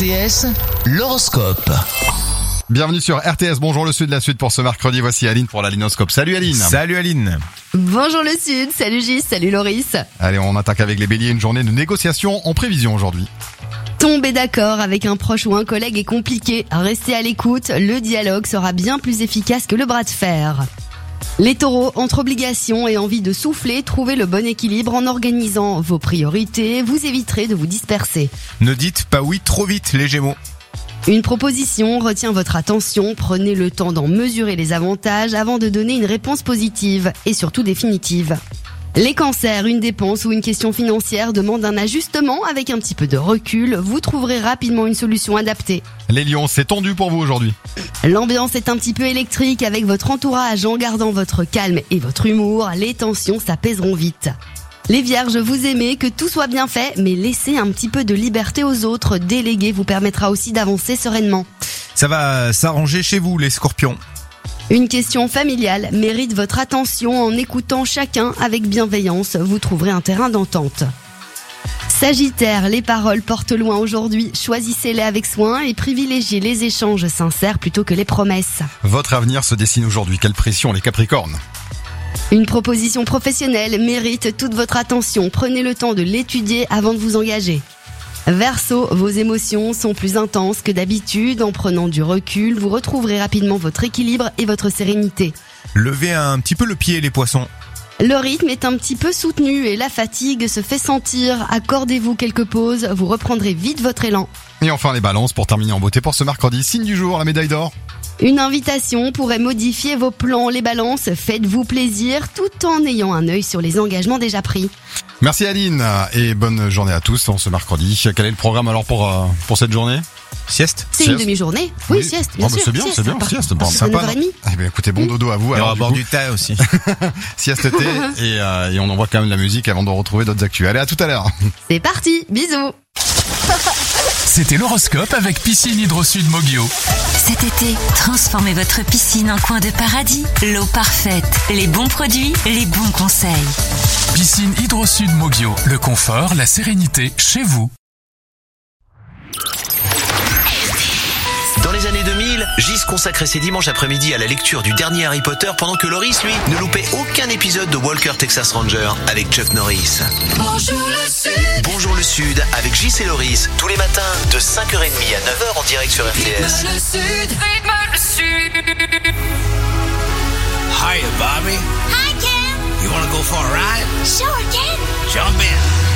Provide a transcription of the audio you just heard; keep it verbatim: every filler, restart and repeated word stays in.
T S, l'horoscope. Bienvenue sur R T S, bonjour le Sud, la suite pour ce mercredi, voici Aline pour l'Alinoscope. Salut Aline. Salut Aline. Bonjour le Sud, salut Gis, salut Loris. Allez, on attaque avec les béliers, une journée de négociation en prévision aujourd'hui. Tomber d'accord avec un proche ou un collègue est compliqué. Restez à l'écoute, le dialogue sera bien plus efficace que le bras de fer. Les taureaux, entre obligations et envie de souffler, trouvez le bon équilibre en organisant vos priorités, vous éviterez de vous disperser. Ne dites pas oui trop vite les gémeaux. Une proposition retient votre attention, prenez le temps d'en mesurer les avantages avant de donner une réponse positive et surtout définitive. Les cancers, une dépense ou une question financière demande un ajustement avec un petit peu de recul, vous trouverez rapidement une solution adaptée. Les lions, c'est tendu pour vous aujourd'hui. L'ambiance est un petit peu électrique avec votre entourage en gardant votre calme et votre humour, les tensions s'apaiseront vite. Les vierges, vous aimez que tout soit bien fait, mais laissez un petit peu de liberté aux autres, déléguer vous permettra aussi d'avancer sereinement. Ça va s'arranger chez vous les scorpions. Une question familiale mérite votre attention en écoutant chacun avec bienveillance, vous trouverez un terrain d'entente. Sagittaire, les paroles portent loin aujourd'hui, choisissez-les avec soin et privilégiez les échanges sincères plutôt que les promesses. Votre avenir se dessine aujourd'hui, quelle pression les capricornes. Une proposition professionnelle mérite toute votre attention, prenez le temps de l'étudier avant de vous engager. Verseau, vos émotions sont plus intenses que d'habitude, en prenant du recul, vous retrouverez rapidement votre équilibre et votre sérénité. Levez un petit peu le pied les poissons. Le rythme est un petit peu soutenu et la fatigue se fait sentir, accordez-vous quelques pauses, vous reprendrez vite votre élan. Et enfin les balances, pour terminer en beauté pour ce mercredi, signe du jour, la médaille d'or. Une invitation pourrait modifier vos plans, les balances, faites-vous plaisir tout en ayant un œil sur les engagements déjà pris. Merci Aline et bonne journée à tous en ce mercredi. Quel est le programme alors pour, euh, pour cette journée? Sieste. C'est une demi-journée. Oui, oui, sieste, bien oh, bah, sûr. C'est bien, sieste, c'est bien, sympa. sieste. Bon, C'est sympa. neuf heures trente. Eh bien, écoutez, bon dodo à vous. Et on va Alors, boire du du thé aussi. sieste thé et, euh, et on envoie quand même la musique avant de retrouver d'autres actus. Allez, à tout à l'heure. C'est parti, bisous. C'était l'horoscope avec Piscine Hydro-Sud Mogio. Cet été, transformez votre piscine en coin de paradis. L'eau parfaite, les bons produits, les bons conseils. Piscine Hydro-Sud Mogio, le confort, la sérénité chez vous. Dans les années deux mille, Gis consacrait ses dimanches après-midi à la lecture du dernier Harry Potter pendant que Loris, lui, ne loupait aucun épisode de Walker Texas Ranger avec Chuck Norris. Bonjour le Sud. Bonjour le Sud avec Gis et Loris, tous les matins de cinq heures trente à neuf heures en direct sur R T S. Le Sud. Le Sud. Hiya, Bobby. Hi, Ken. You wanna go for a ride? Sure, Ken. Jump in.